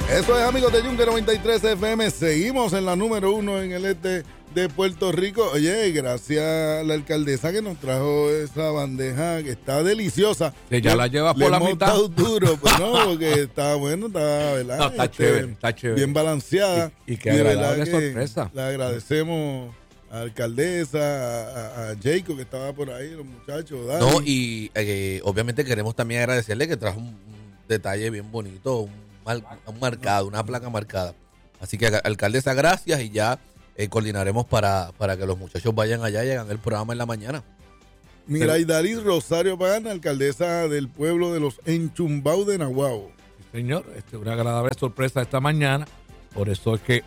Eso es, amigos de Yunque 93 FM. Seguimos en la número 1 en el este de Puerto Rico. Oye, gracias a la alcaldesa que nos trajo esa bandeja que está deliciosa. Que ya la llevas por la mitad. Le hemos dado duro, pues no, porque está bueno, está, ¿verdad? No, está chévere, está chévere. Bien balanceada. Y qué agradable sorpresa. Le agradecemos a la alcaldesa, a Jacob que estaba por ahí, los muchachos. Dani. No, y obviamente queremos también agradecerle que trajo un detalle bien bonito, un marcado, una placa marcada. Así que, alcaldesa, gracias, y ya coordinaremos para que los muchachos vayan allá y hagan el programa en la mañana. Mira, y Dalí Rosario Pagana, alcaldesa del pueblo de los Enchumbau de Nahuabo. Sí, señor, una agradable sorpresa esta mañana. Por eso es que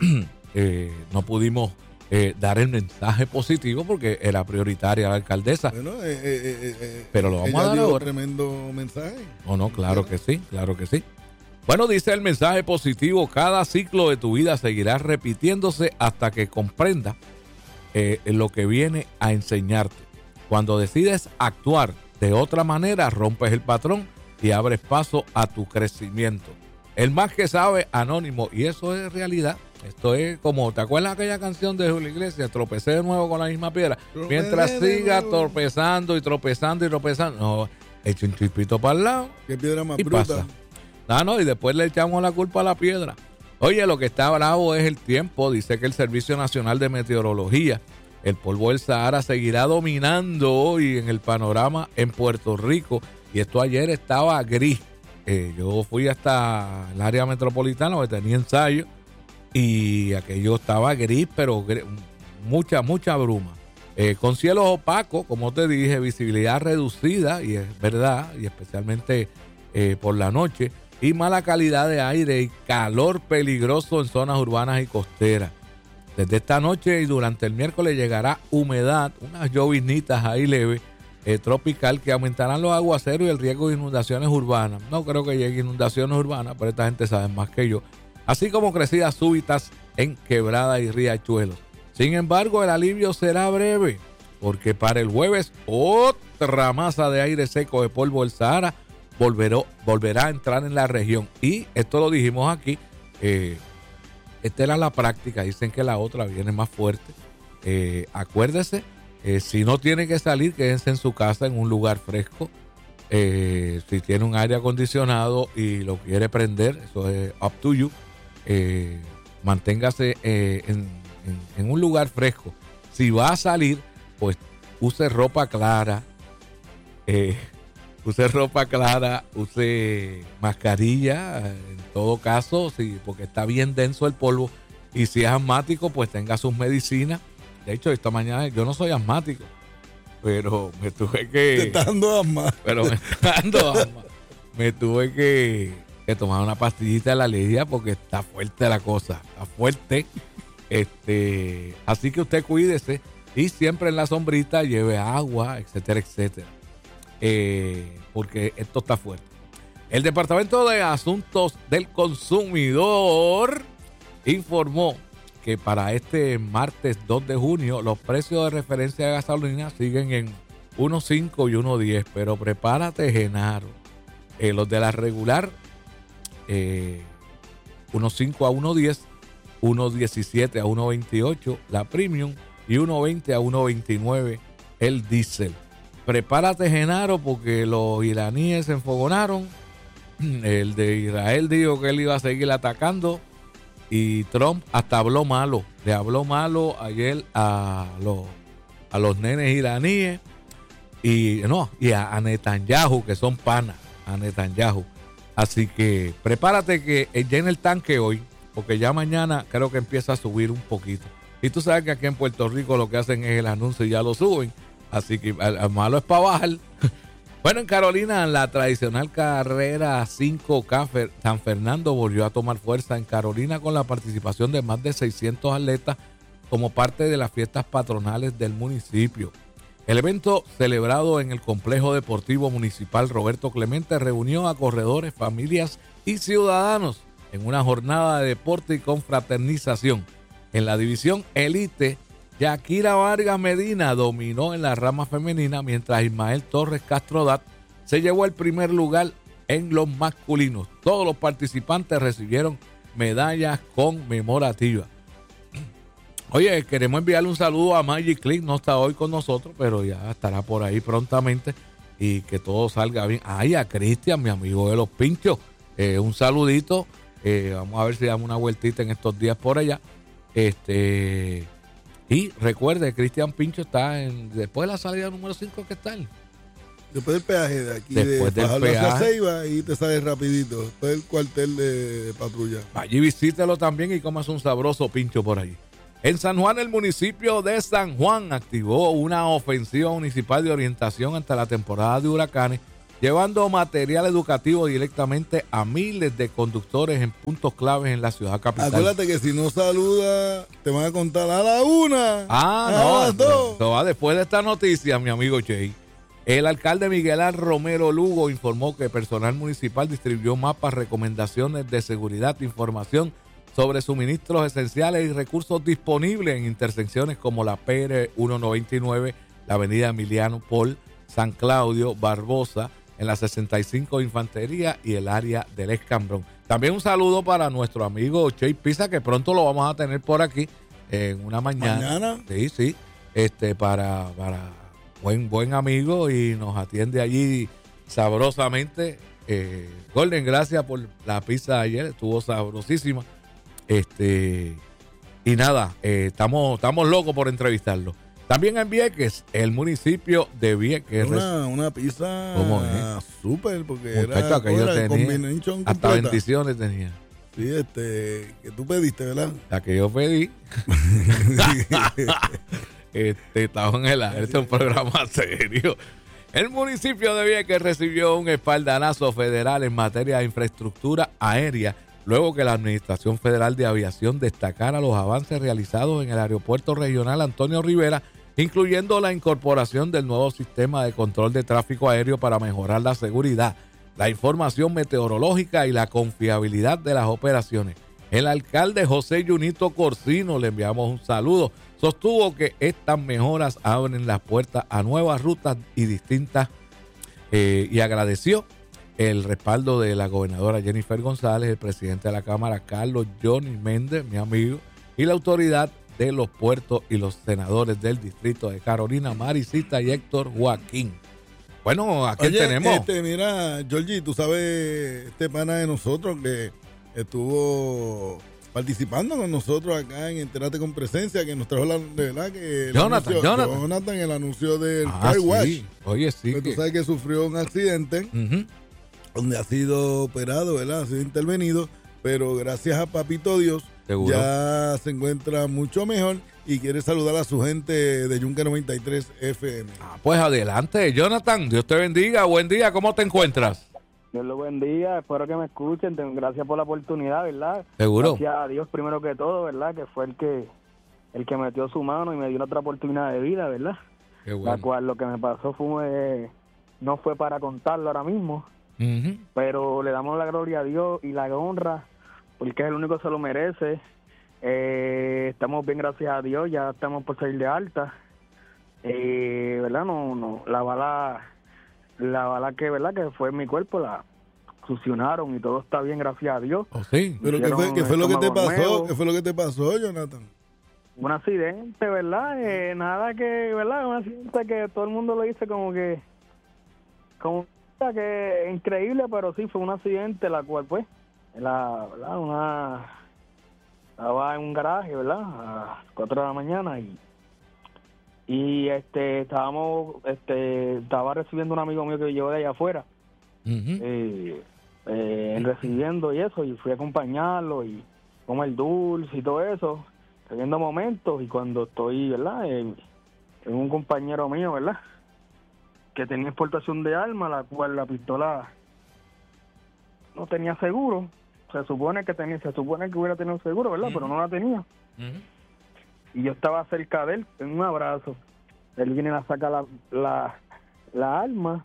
no pudimos dar el mensaje positivo, porque era prioritaria la alcaldesa. Bueno, pero lo vamos a dar dio ahora. Tremendo mensaje. No, claro que sí, claro que sí. Bueno, dice el mensaje positivo: cada ciclo de tu vida seguirá repitiéndose hasta que comprendas lo que viene a enseñarte. Cuando decides actuar de otra manera, rompes el patrón y abres paso a tu crecimiento. El más que sabe, anónimo, y eso es realidad. Esto es como, ¿te acuerdas aquella canción de Julio Iglesias? Tropecé de nuevo con la misma piedra. Mientras siga tropezando y tropezando y tropezando, no, echa un chispito para el lado. ¿Qué piedra más y bruta? pasa. No, y después le echamos la culpa a la piedra. Oye, lo que está bravo es el tiempo. Dice que el Servicio Nacional de Meteorología, el polvo del Sahara seguirá dominando hoy en el panorama en Puerto Rico. Y esto ayer estaba gris. Yo fui hasta el área metropolitana donde tenía ensayo y aquello estaba gris, pero mucha bruma. Con cielos opacos, como te dije, visibilidad reducida, y es verdad, y especialmente por la noche, y mala calidad de aire y calor peligroso en zonas urbanas y costeras. Desde esta noche y durante el miércoles llegará humedad, unas lloviznitas ahí leves, tropical, que aumentarán los aguaceros y el riesgo de inundaciones urbanas. No creo que llegue inundaciones urbanas, pero esta gente sabe más que yo. Así como crecidas súbitas en quebradas y riachuelos. Sin embargo, el alivio será breve, porque para el jueves otra masa de aire seco de polvo del Sahara volverá a entrar en la región. Y esto lo dijimos aquí, esta era la práctica, dicen que la otra viene más fuerte. Acuérdese, si no tiene que salir, quédense en su casa en un lugar fresco. Si tiene un aire acondicionado y lo quiere prender, eso es up to you. Manténgase en un lugar fresco. Si va a salir, pues use ropa clara, use mascarilla, en todo caso, sí, porque está bien denso el polvo. Y si es asmático, pues tenga sus medicinas. De hecho, esta mañana yo no soy asmático, pero me tuve que... Te está dando asma. Pero me está dando asma. Me tuve que tomar una pastillita de la alergia porque está fuerte la cosa. Está fuerte. Así que usted cuídese y siempre en la sombrita lleve agua, etcétera, etcétera. Porque esto está fuerte. El Departamento de Asuntos del Consumidor informó que para este martes 2 de junio los precios de referencia de gasolina siguen en 1.5 y 1.10, pero prepárate, Genaro. Los de la regular, 1.5 a 1.10, 1.17 a 1.28 la premium y 1.20 a 1.29 el diésel. Prepárate, Genaro, porque los iraníes se enfogonaron. El de Israel dijo que él iba a seguir atacando. Y Trump hasta habló malo. Le habló malo ayer a los nenes iraníes. Y a Netanyahu, que son panas. A Netanyahu. Así que prepárate que llene el tanque hoy. Porque ya mañana creo que empieza a subir un poquito. Y tú sabes que aquí en Puerto Rico lo que hacen es el anuncio y ya lo suben. Así que al malo es para bajar. Bueno, en Carolina, la tradicional carrera 5K San Fernando volvió a tomar fuerza en Carolina con la participación de más de 600 atletas como parte de las fiestas patronales del municipio. El evento, celebrado en el Complejo Deportivo Municipal Roberto Clemente, reunió a corredores, familias y ciudadanos en una jornada de deporte y confraternización. En la división Elite, Yakira Vargas Medina dominó en la rama femenina, mientras Ismael Torres Castrodat se llevó el primer lugar en los masculinos. Todos los participantes recibieron medallas conmemorativas. Oye, queremos enviarle un saludo a Magic Click. No está hoy con nosotros, pero ya estará por ahí prontamente y que todo salga bien. Ay, a Cristian, mi amigo de los pinchos, un saludito. Vamos a ver si damos una vueltita en estos días por allá. Y recuerde, Cristian Pincho está después de la salida número 5 que está él. Después del peaje de aquí, después de del Fajardo hacia peaje. Ceiba, y te sales rapidito. Después del cuartel de patrulla. Allí visítelo también y comas un sabroso pincho por ahí. En San Juan, el municipio de San Juan activó una ofensiva municipal de orientación ante la temporada de huracanes, llevando material educativo directamente a miles de conductores en puntos claves en la ciudad capital. Acuérdate que si no saluda, te van a contar a la 1. No, a las 2. eso va después de esta noticia, mi amigo Jay. El alcalde Miguel Ángel Romero Lugo informó que personal municipal distribuyó mapas, recomendaciones de seguridad, información sobre suministros esenciales y recursos disponibles en intersecciones como la PR 199, la avenida Emiliano Pol, San Claudio, Barbosa, en la 65 Infantería y el área del Escambrón. También un saludo para nuestro amigo Che Pisa, que pronto lo vamos a tener por aquí en una mañana. Sí. Para buen amigo y nos atiende allí sabrosamente. Golden, gracias por la pizza de ayer, estuvo sabrosísima. Y nada, estamos locos por entrevistarlo. También en Vieques, el municipio de Vieques. Una pizza súper, porque muchacho, era combination hasta completa. bendiciones tenía. Sí, que tú pediste, ¿verdad? La que yo pedí. Estaba en el aire, este es un programa serio. El municipio de Vieques recibió un espaldarazo federal en materia de infraestructura aérea, luego que la Administración Federal de Aviación destacara los avances realizados en el Aeropuerto Regional Antonio Rivera, incluyendo la incorporación del nuevo sistema de control de tráfico aéreo para mejorar la seguridad, la información meteorológica y la confiabilidad de las operaciones. El alcalde José Junito Corsino, le enviamos un saludo, sostuvo que estas mejoras abren las puertas a nuevas rutas y distintas y agradeció el respaldo de la gobernadora Jennifer González, el presidente de la Cámara Carlos Johnny Méndez, mi amigo, y la autoridad de los puertos y los senadores del distrito de Carolina, Maricita y Héctor Joaquín. Bueno, ¿a quién tenemos? Mira, Georgie, tú sabes, este pana de nosotros que estuvo participando con nosotros acá en Entérate con Presencia, que nos trajo la verdad que Jonathan, el anuncio del Car Wash. Sí. Oye, sí. Tú sabes que sufrió un accidente donde ha sido operado, ¿verdad? Ha sido intervenido, pero gracias a Papito Dios, ¿seguro? Ya se encuentra mucho mejor y quiere saludar a su gente de Yunque 93 FM. Pues adelante, Jonathan, Dios te bendiga, buen día, ¿cómo te encuentras? Dios lo bendiga, espero que me escuchen, gracias por la oportunidad, ¿verdad? Seguro. Gracias a Dios primero que todo, ¿verdad? Que fue el que metió su mano y me dio otra oportunidad de vida, ¿verdad? Qué bueno. La cual lo que me pasó no fue para contarlo ahora mismo, pero le damos la gloria a Dios y la honra, porque es el único que se lo merece. Estamos bien, gracias a Dios, ya estamos por salir de alta. ¿Verdad? No, la bala que, ¿verdad? Que fue en mi cuerpo, la succionaron y todo está bien, gracias a Dios. Oh, sí. ¿Pero qué fue lo que te pasó? ¿Qué fue lo que te pasó, Jonathan? Un accidente, ¿verdad? Nada que, ¿verdad? Un accidente que todo el mundo lo dice como que increíble, pero sí fue un accidente, la cual pues ¿verdad? Estaba en un garaje, ¿verdad? A las 4 de la mañana y estaba recibiendo un amigo mío que llegó de allá afuera, recibiendo y eso, y fui a acompañarlo y comer dulce y todo eso, teniendo momentos, y cuando estoy, ¿verdad? En un compañero mío, ¿verdad? Que tenía exportación de armas, la cual la pistola no tenía seguro. Se supone que hubiera tenido seguro, ¿verdad? Pero no la tenía. Y yo estaba cerca de él, en un abrazo. Él viene a sacar la arma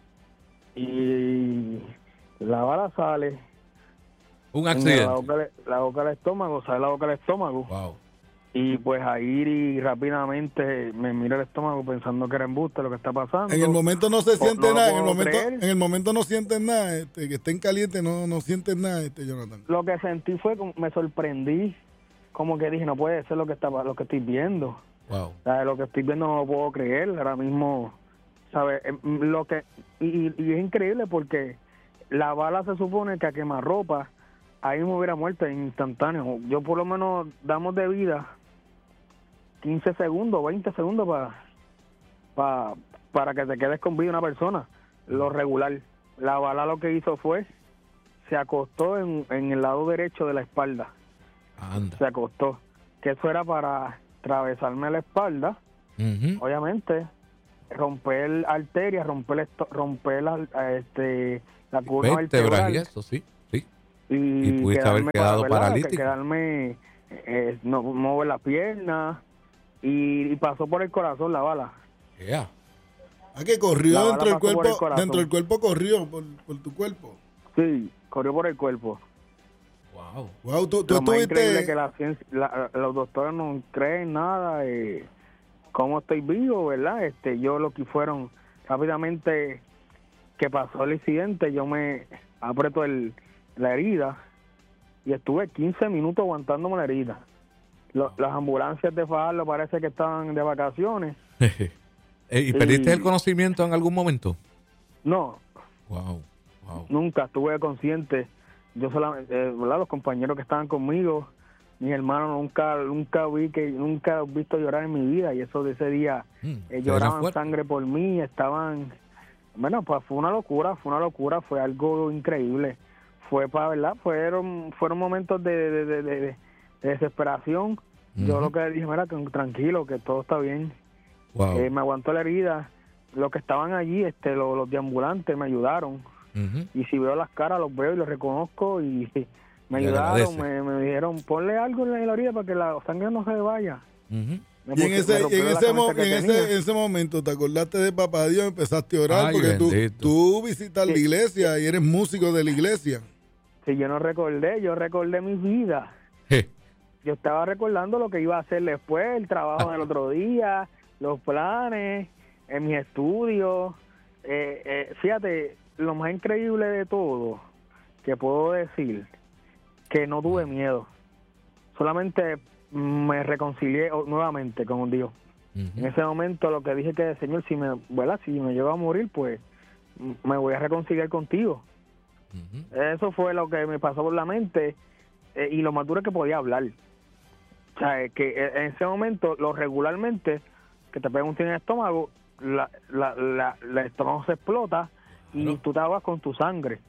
y la bala sale. Un accidente. La boca del estómago, sale la boca del estómago. Wow. Y pues ahí rápidamente me mira el estómago pensando que era embuste lo que está pasando. En el momento no se siente nada, en el momento no sientes nada, que estén calientes, no sientes nada, Jonathan. Lo que sentí fue, me sorprendí, como que dije, no puede ser lo que estoy viendo. Wow. O sea, lo que estoy viendo no lo puedo creer, ahora mismo, ¿sabes? Y es increíble porque la bala se supone que a quemarropa, ahí me hubiera muerto instantáneo. Yo por lo menos damos de vida 15 segundos, 20 segundos para que te quedes con vida una persona, lo regular. La bala lo que hizo fue, se acostó en el lado derecho de la espalda. Anda. Se acostó, que eso era para atravesarme la espalda, obviamente, romper arterias, romper la curva vertebral. Y eso, sí. Y pudiste haber quedado paralítico. Quedarme, no mover la pierna, y pasó por el corazón la bala. Yeah. Que corrió dentro del cuerpo corrió por tu cuerpo. Sí, corrió por el cuerpo. Wow, tú lo más increíble estuviste... es que la ciencia, los doctores no creen nada, cómo estoy vivo, ¿verdad? Yo lo que fueron rápidamente que pasó el incidente, yo me aprieto la herida y estuve 15 minutos aguantándome la herida. Las ambulancias de Fajardo parece que estaban de vacaciones. ¿Y perdiste el conocimiento en algún momento? No. Wow. Nunca estuve consciente. Yo solamente, ¿verdad? Los compañeros que estaban conmigo, mis hermanos, nunca he visto llorar en mi vida, y eso de ese día lloraban sangre por mí, estaban, bueno, pues fue una locura, fue algo increíble, fueron momentos de desesperación. Yo lo que dije, mira, tranquilo, que todo está bien. Wow. Me aguantó la herida, los que estaban allí, los de ambulantes me ayudaron. Y si veo las caras, los veo y los reconozco, y me ayudaron, me dijeron, ponle algo en la herida para que la sangre no se vaya. Y en ese momento te acordaste de Papá Dios, empezaste a orar. Ay, porque tú visitas la iglesia y eres músico de la iglesia. Sí, yo recordé mi vida. Yo estaba recordando lo que iba a hacer después, el trabajo del otro día, los planes, en mis estudios. Fíjate, lo más increíble de todo que puedo decir, que no tuve miedo, solamente me reconcilié nuevamente con Dios. En ese momento lo que dije que, Señor, si me llevo a morir, pues me voy a reconciliar contigo. Eso fue lo que me pasó por la mente, y lo más duro es que podía hablar. O sea, que en ese momento, regularmente, que te pega un tiro en el estómago, el estómago se explota, y tú te ahogas con tu sangre.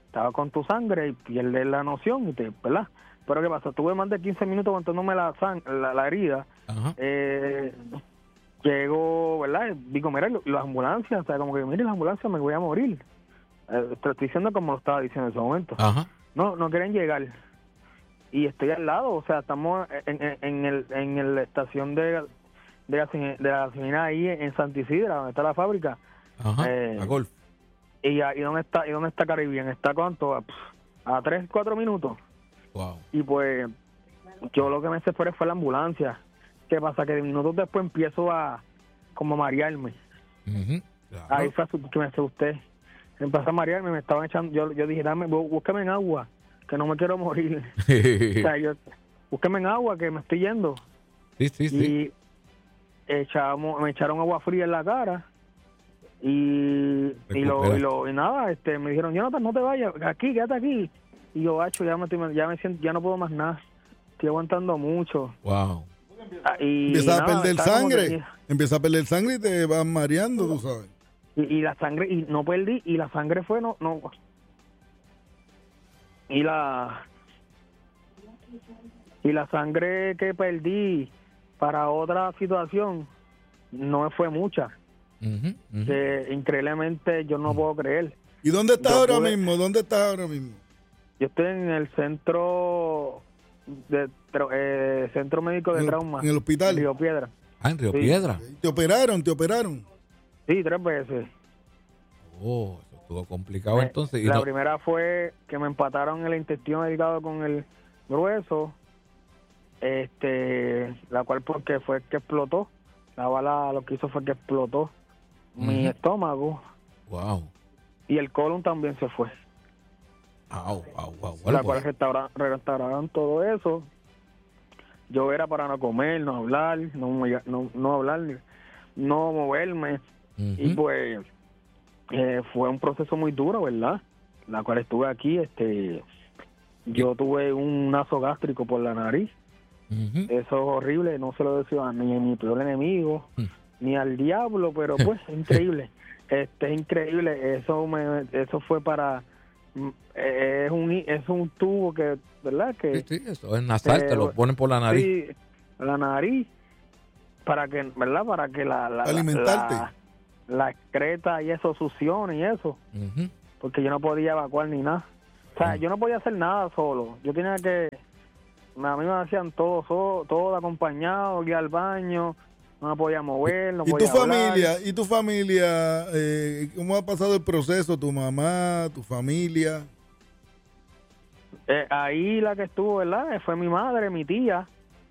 Y pierdes la noción, ¿verdad? Pero ¿qué pasa? Tuve más de 15 minutos aguantándome la herida. Llego, ¿verdad? Digo, mira, las ambulancias, o sea, como que, mire, las ambulancias, me voy a morir. Te estoy diciendo como lo estaba diciendo en ese momento. No quieren llegar. Y estoy al lado, o sea, estamos en la estación de la gasolina ahí en Santa Isidra, donde está la fábrica. La Golf. ¿Y dónde está Caribbean? ¿Está cuánto? A 3-4 minutos. Wow. Y pues yo lo que me separé fue la ambulancia. ¿Qué pasa? Que de minutos después empiezo a como marearme. Claro. Ahí fue que me asusté. Empecé a marearme, me estaban echando. Yo dije, búsqueme en agua, que no me quiero morir. O sea, búsqueme en agua, que me estoy yendo. Sí. Y me echaron agua fría en la cara. Y nada, me dijeron, Jonathan, no te vayas, quédate aquí. Y yo, ya me siento, ya no puedo más nada, estoy aguantando mucho. Wow. Empieza a perder sangre y te vas mareando, tú sabes. Y la sangre, y no perdí, y la sangre fue, y la sangre que perdí para otra situación no fue mucha. Que increíblemente yo no puedo creer. ¿Y dónde estás ahora mismo? Yo estoy en el centro centro médico de trauma. ¿En el hospital? En Río Piedra. En Río Piedra. ¿Te operaron? Sí, 3 veces. Eso estuvo complicado entonces. La primera fue que me empataron el intestino delgado con el grueso. la cual porque fue que explotó. La bala lo que hizo fue que explotó mi estómago. Wow. Y el colon también se fue. Wow. La cual restauraron todo eso. Yo era para no comer, no hablar, no hablar, no moverme. Y pues fue un proceso muy duro, ¿verdad? La cual estuve aquí, yo tuve un naso gástrico por la nariz. Eso es horrible, no se lo deseo ni a mi peor enemigo, ni al diablo, pero pues es increíble. Es increíble, eso fue para... es un tubo que, ¿verdad? Que sí, eso es nasal, te lo ponen por la nariz. Sí, la nariz, para que, ¿verdad? Para que alimentarte. La excreta y eso succione y eso. Porque yo no podía evacuar ni nada. O sea, yo no podía hacer nada solo. Yo tenía que... A mí me hacían todo acompañado, ir al baño, no me podía mover, no podía hablar. ¿Y tu familia? ¿Cómo ha pasado el proceso? ¿Tu mamá, tu familia? Ahí la que estuvo, ¿verdad? Fue mi madre, mi tía.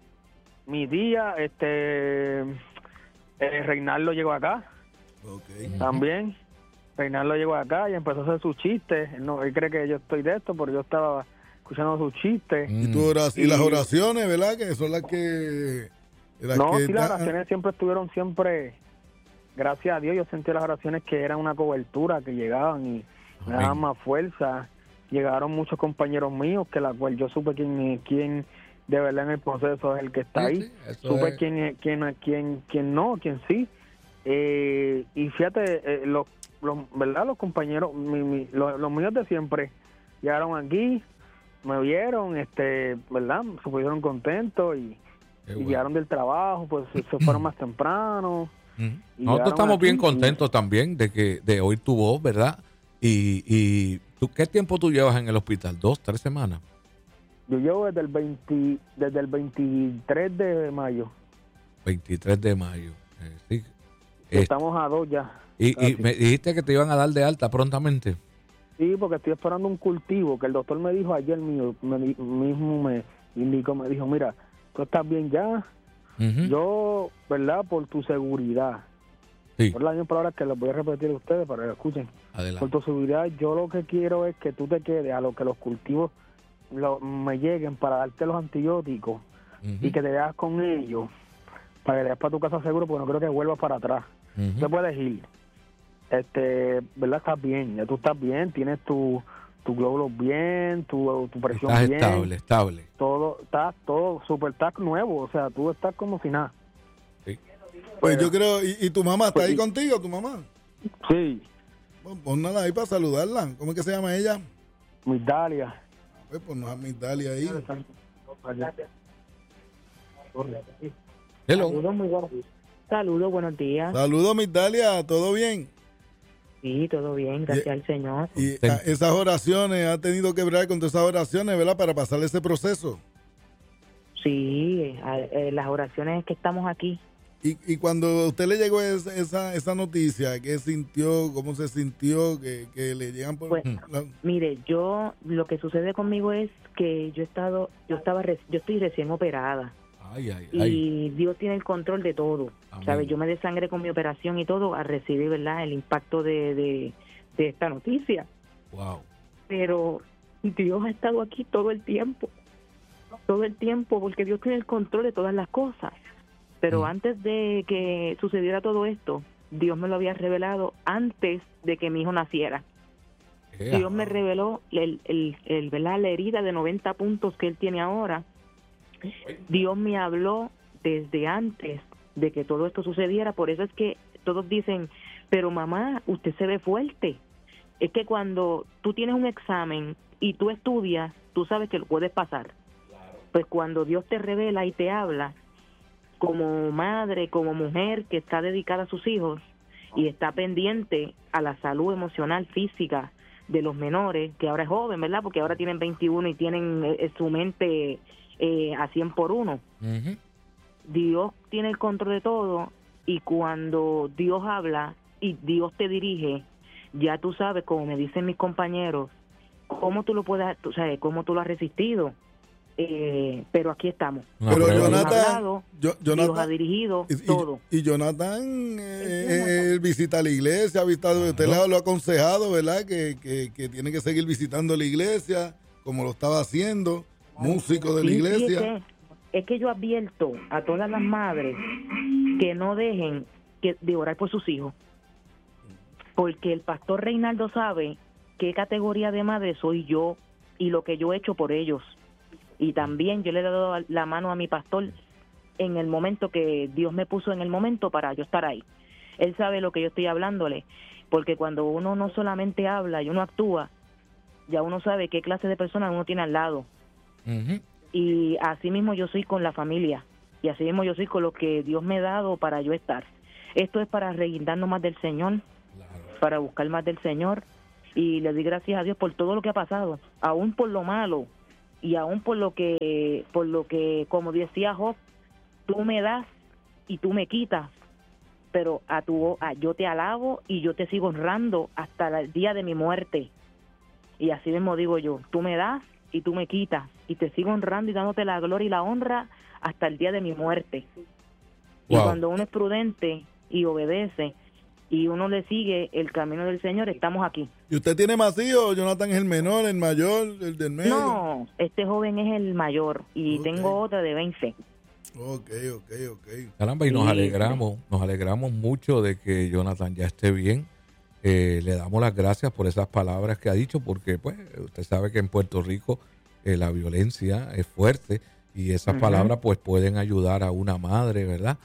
Reinaldo llegó acá. Okay. También. Reinaldo llegó acá y empezó a hacer sus chistes. Él cree que yo estoy de esto, pero yo estaba escuchando sus chistes. Y las oraciones, ¿verdad? Que son las que... Las oraciones siempre estuvieron, gracias a Dios, yo sentí las oraciones que eran una cobertura, que llegaban y me daban más fuerza. Llegaron muchos compañeros míos, que la cual yo supe quién de verdad en el proceso es el que está ahí. Supe quién no, quién sí. Y fíjate, ¿verdad? Los compañeros, los míos de siempre, llegaron aquí, me vieron, ¿verdad? Se pusieron contentos y llegaron del trabajo, pues se fueron más temprano. Nosotros estamos bien contentos también de oír tu voz, ¿verdad? Y ¿qué tiempo tú llevas en el hospital? 2, 3 semanas. Yo llevo desde el 23 de mayo. 23 de mayo. Sí. Estamos a 2 ya. Y me dijiste que te iban a dar de alta prontamente. Sí, porque estoy esperando un cultivo que el doctor me dijo ayer mismo me indicó, me dijo, mira, tú estás bien ya. Yo, ¿verdad? Por tu seguridad. Sí. Por las mismas palabras que les voy a repetir a ustedes para que escuchen. Adelante. Por tu seguridad, yo lo que quiero es que tú te quedes a lo que los cultivos me lleguen para darte los antibióticos y que te veas con ellos para que te vayas para tu casa seguro, porque no creo que vuelvas para atrás. Te puedes ir. ¿Verdad? Estás bien, ya tú estás bien, tienes tu glóbulo bien, tu presión estás bien. Estable. Todo súper, estás nuevo, o sea, tú estás como si nada. Sí. Pues yo creo, ¿y tu mamá está ahí contigo, tu mamá? Sí. Bueno, pues nada, ahí para saludarla. ¿Cómo es que se llama ella? Migdalia. Pues no es Migdalia ahí. Hello. Saludos, buenos días. Saludos, Migdalia, ¿todo bien? Sí, todo bien, gracias al Señor. Y esas oraciones, ha tenido que bregar con todas esas oraciones, ¿verdad? Para pasar ese proceso. Sí, las oraciones que estamos aquí. Y cuando a usted le llegó esa noticia, ¿qué sintió? ¿Cómo se sintió? Que le llegan por... Pues, mire, lo que sucede conmigo es que yo estoy recién operada. Y Dios tiene el control de todo. ¿Sabes? Yo me desangré con mi operación y todo al recibir, ¿verdad?, el impacto de esta noticia. Wow. Pero Dios ha estado aquí todo el tiempo, porque Dios tiene el control de todas las cosas. Pero antes de que sucediera todo esto, Dios me lo había revelado antes de que mi hijo naciera. Dios me reveló ¿verdad?, la herida de 90 puntos que él tiene ahora. Dios me habló desde antes de que todo esto sucediera. Por eso es que todos dicen, pero mamá, usted se ve fuerte. Es que cuando tú tienes un examen y tú estudias, tú sabes que lo puedes pasar. Pues cuando Dios te revela y te habla, como madre, como mujer que está dedicada a sus hijos y está pendiente a la salud emocional, física de los menores, que ahora es joven, ¿verdad? Porque ahora tienen 21 y tienen su mente a 100 por 1. Dios tiene el control de todo, y cuando Dios habla y Dios te dirige, ya tú sabes, como me dicen mis compañeros, cómo tú lo puedes, tú sabes, cómo tú lo has resistido. pero aquí estamos. Pero Jonathan Jonathan ha dirigido todo. Y Jonathan él visita la iglesia, usted lo ha aconsejado, ¿verdad? Que tiene que seguir visitando la iglesia, como lo estaba haciendo, músico de la iglesia. Es que yo advierto a todas las madres que no dejen de orar por sus hijos, porque el pastor Reinaldo sabe qué categoría de madre soy yo y lo que yo he hecho por ellos. Y también yo le he dado la mano a mi pastor en el momento que Dios me puso en el momento para yo estar ahí. Él sabe lo que yo estoy hablándole, porque cuando uno no solamente habla y uno actúa, ya uno sabe qué clase de persona uno tiene al lado. Uh-huh. Y así mismo yo soy con la familia, y así mismo yo soy con lo que Dios me ha dado para yo estar. Esto es para reguindarnos más del Señor, para buscar más del Señor, y le doy gracias a Dios por todo lo que ha pasado, aún por lo malo, y aún por lo que, como decía Job, tú me das y tú me quitas, pero yo te alabo y yo te sigo honrando hasta el día de mi muerte. Y así mismo digo yo, tú me das y tú me quitas, y te sigo honrando y dándote la gloria y la honra hasta el día de mi muerte. Wow. Y cuando uno es prudente y obedece, y uno le sigue el camino del Señor, estamos aquí. ¿Y usted tiene más hijos? ¿Jonathan es el menor, el mayor, el del medio? No, este joven es el mayor, y tengo otra de 20. Ok. Caramba, y nos alegramos mucho de que Jonathan ya esté bien. Le damos las gracias por esas palabras que ha dicho, porque pues usted sabe que en Puerto Rico la violencia es fuerte, y esas palabras pues pueden ayudar a una madre, ¿verdad?,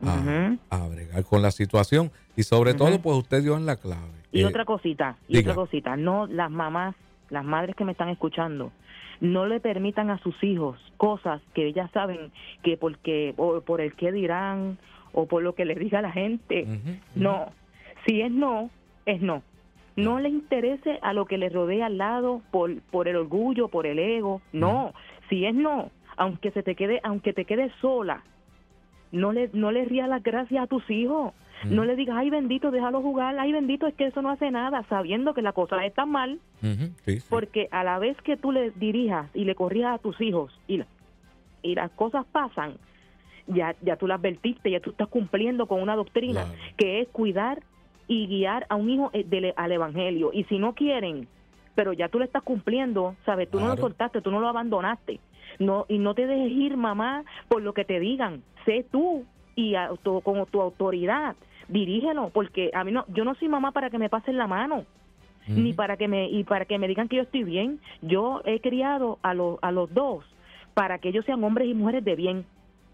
a bregar con la situación, y sobre todo pues usted dio en la clave. Y otra cosita, no, las mamás, las madres que me están escuchando, no le permitan a sus hijos cosas que ellas saben que o por el que dirán o por lo que les diga la gente. No, si es no, es no. No le interese a lo que le rodea al lado por el orgullo, por el ego. No, si es no, aunque te quedes sola, no le rías las gracias a tus hijos. No le digas, ay bendito, déjalo jugar, ay bendito, es que eso no hace nada, sabiendo que la cosa está mal. Sí. Porque a la vez que tú le dirijas y le corrijas a tus hijos y las cosas pasan, ya tú las advertiste, ya tú estás cumpliendo con una doctrina que es cuidar y guiar a un hijo al evangelio. Y si no quieren, pero ya tú le estás cumpliendo, ¿sabes? Tú no lo soltaste, tú no lo abandonaste. No, y no te dejes ir, mamá, por lo que te digan. Sé tú y como tu autoridad, dirígelo, porque a mí yo no soy mamá para que me pasen la mano, ni para que me digan que yo estoy bien. Yo he criado a los dos para que ellos sean hombres y mujeres de bien.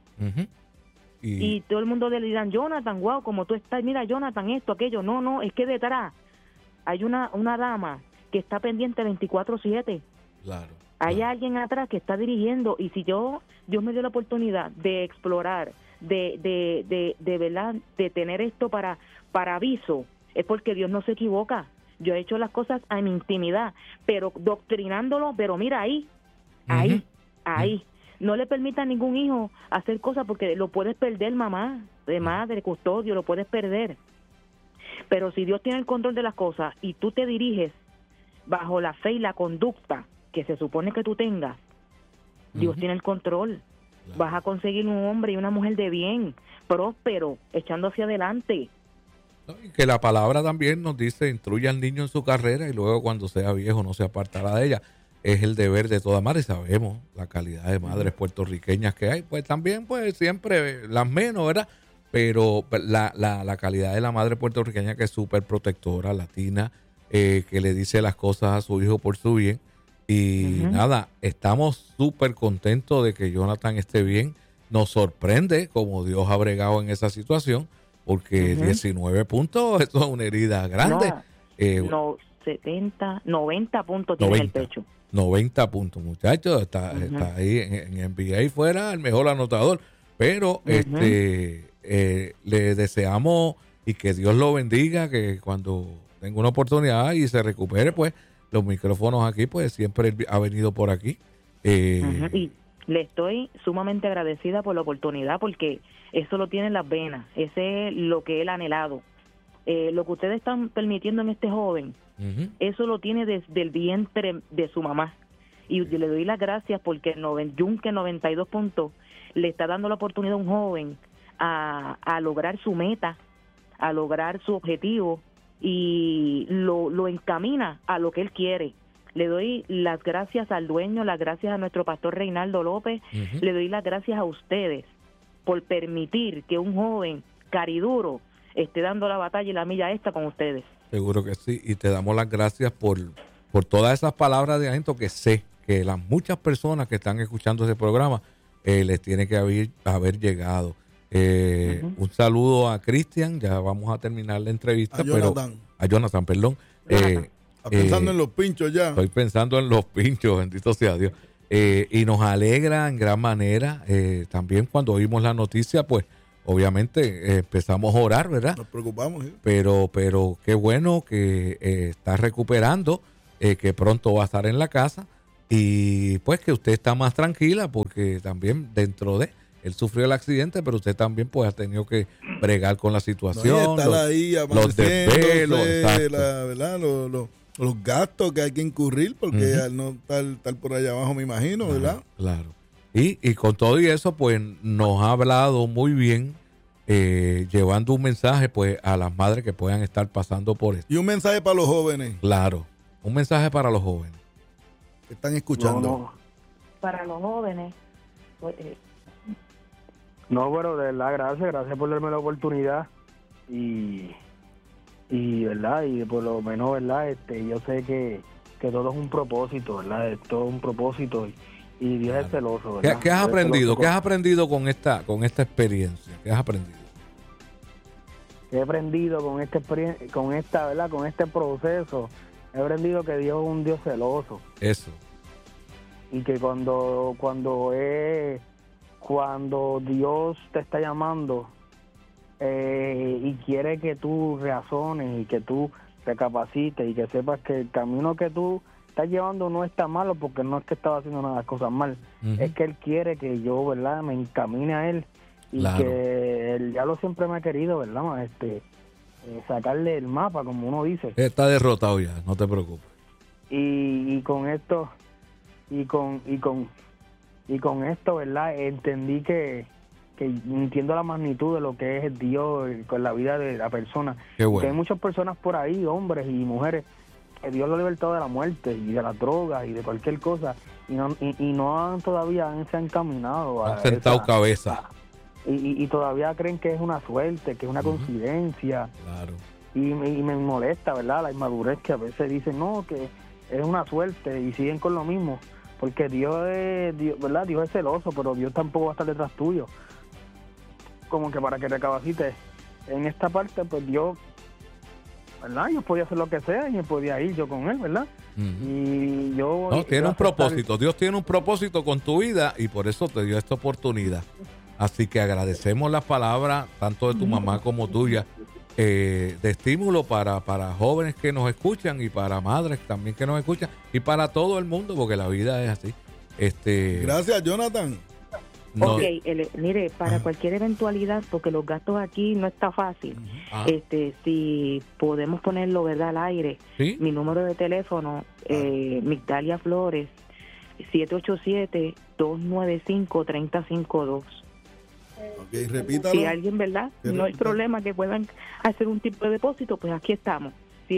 Y todo el mundo le dirán, Jonathan, wow, como tú estás, mira, Jonathan, esto, aquello. No, es que detrás hay una dama que está pendiente 24/7. Claro. Hay alguien atrás que está dirigiendo, y si Dios me dio la oportunidad de explorar, de verdad, de tener esto para aviso, es porque Dios no se equivoca. Yo he hecho las cosas a mi intimidad, pero doctrinándolo, pero mira ahí. No le permita a ningún hijo hacer cosas, porque lo puedes perder, mamá, de madre, custodio, lo puedes perder. Pero si Dios tiene el control de las cosas y tú te diriges bajo la fe y la conducta que se supone que tú tengas, Dios tiene el control. Vas a conseguir un hombre y una mujer de bien, próspero, echando hacia adelante. Y que la palabra también nos dice, instruye al niño en su carrera y luego cuando sea viejo no se apartará de ella. Es el deber de toda madre. Sabemos la calidad de madres puertorriqueñas que hay, pues también pues siempre las menos, ¿verdad? Pero la calidad de la madre puertorriqueña, que es súper protectora, latina, que le dice las cosas a su hijo por su bien. Y nada, estamos súper contentos de que Jonathan esté bien. Nos sorprende como Dios ha bregado en esa situación, porque 19 puntos, eso es una herida grande. 90 puntos tiene en el pecho. 90 puntos, muchachos. Está ahí en NBA, fuera el mejor anotador. Pero le deseamos y que Dios lo bendiga, que cuando tenga una oportunidad y se recupere, pues los micrófonos aquí, pues siempre ha venido por aquí. Y le estoy sumamente agradecida por la oportunidad, porque eso lo tiene en las venas, ese es lo que él ha anhelado. Lo que ustedes están permitiendo en este joven, eso lo tiene desde el vientre de su mamá. Y le doy las gracias porque Yunque 92 puntos le está dando la oportunidad a un joven a lograr su meta, a lograr su objetivo, y lo encamina a lo que él quiere. Le doy las gracias al dueño, las gracias a nuestro pastor Reinaldo López, le doy las gracias a ustedes por permitir que un joven cariduro esté dando la batalla y la milla extra con ustedes. Seguro que sí, y te damos las gracias por todas esas palabras de aliento que sé que las muchas personas que están escuchando ese programa les tiene que haber llegado. Un saludo a Cristian, ya vamos a terminar la entrevista. A Jonathan, perdón. Pensando en los pinchos ya. Estoy pensando en los pinchos, bendito sea Dios. Y nos alegra en gran manera. También cuando oímos la noticia, pues obviamente empezamos a orar, ¿verdad? Nos preocupamos. ¿Sí? Pero qué bueno que está recuperando, que pronto va a estar en la casa y pues que usted está más tranquila porque también dentro de... Él sufrió el accidente, pero usted también pues ha tenido que bregar con la situación. No, ahí los desvelos, ¿verdad? Los gastos que hay que incurrir, porque al no estar por allá abajo, me imagino, ¿verdad? Claro. Y con todo y eso, pues nos ha hablado muy bien, llevando un mensaje pues a las madres que puedan estar pasando por esto. Y un mensaje para los jóvenes. Claro, un mensaje para los jóvenes. Que están escuchando. No. Para los jóvenes... No, pero de verdad, gracias por darme la oportunidad y verdad, y por lo menos, verdad, yo sé que todo es un propósito, verdad, todo es un propósito y Dios es celoso, ¿verdad? ¿Qué has aprendido? ¿Qué has aprendido con esta experiencia? ¿Qué has aprendido? He aprendido con esta experiencia, ¿verdad? Con este proceso, he aprendido que Dios es un Dios celoso. Eso. Y que cuando Dios te está llamando y quiere que tú razones y que tú recapacites y que sepas que el camino que tú estás llevando no está malo, porque no es que estaba haciendo nada de las cosas mal, es que Él quiere que yo, ¿verdad?, me encamine a Él y que el diablo siempre me ha querido, ¿verdad?, sacarle el mapa, como uno dice. Está derrotado ya, no te preocupes. Y con esto y con esto, ¿verdad? Entendí que entiendo la magnitud de lo que es Dios con la vida de la persona. Qué bueno. Que hay muchas personas por ahí, hombres y mujeres, que Dios lo ha libertado de la muerte y de las drogas y de cualquier cosa, y no han todavía se han encaminado. Han sentado cabeza. Y todavía creen que es una suerte, que es una coincidencia. Claro. Y me molesta, ¿verdad? La inmadurez que a veces dicen, no, que es una suerte, y siguen con lo mismo. Porque Dios, ¿verdad? Dios es celoso, pero Dios tampoco va a estar detrás tuyo. Como que para que recapacites en esta parte, pues Dios, ¿verdad? Yo podía hacer lo que sea y me podía ir yo con Él, ¿verdad? Y yo... No, tiene un propósito. Dios tiene un propósito con tu vida y por eso te dio esta oportunidad. Así que agradecemos las palabras, tanto de tu mamá como tuya, de estímulo para jóvenes que nos escuchan y para madres también que nos escuchan y para todo el mundo, porque la vida es así. Gracias, Jonathan. Ok, mire, para cualquier eventualidad, porque los gastos aquí no está fácil, si podemos ponerlo, ¿verdad?, al aire, ¿sí? Mi número de teléfono, Migdalia Flores, 787-295-3052. Okay, repítalo. Si alguien, ¿verdad? No hay problema que puedan hacer un tipo de depósito, pues aquí estamos.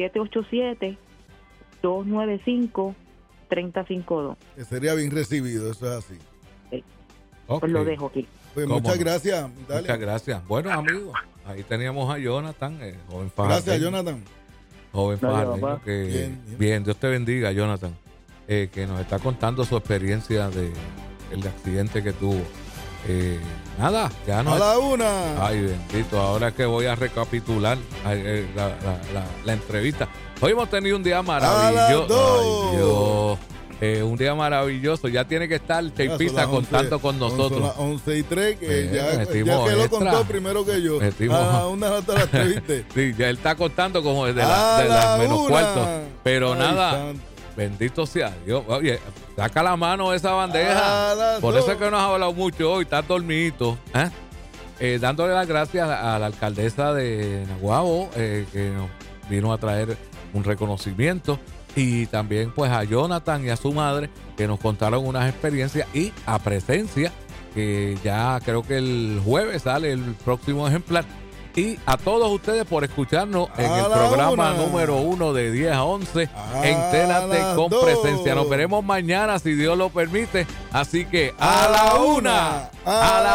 787-295-3052. Que sería bien recibido, eso es así. Pues lo dejo aquí. Pues muchas gracias. Dale. Muchas gracias. Bueno, amigos, ahí teníamos a Jonathan, joven fajardeño. Gracias, Jonathan. Joven fajardeño, que bien, Dios te bendiga, Jonathan, que nos está contando su experiencia del accidente que tuvo. Nada, ya no. A la una. Ay, bendito, ahora que voy a recapitular la entrevista. Hoy hemos tenido un día maravilloso. Ay, Dios. Un día maravilloso. Ya tiene que estar Che Pizza contando con nosotros. Son las 11:03, que ya que lo contó primero que yo. A una hasta las 3, ¿viste? Sí, ya él está contando como desde las menos cuartos. Pero nada. Santo. Bendito sea Dios. Oye, saca la mano de esa bandeja. Por eso es que no has hablado mucho hoy, está dormidito. Dándole las gracias a la alcaldesa de Naguabo, que nos vino a traer un reconocimiento. Y también pues a Jonathan y a su madre que nos contaron unas experiencias, y a Presencia, que ya creo que el jueves sale el próximo ejemplar. Y a todos ustedes por escucharnos en el programa número 1 de 10 a 11. Entérate con Presencia. Nos veremos mañana si Dios lo permite. Así que a la 1, a la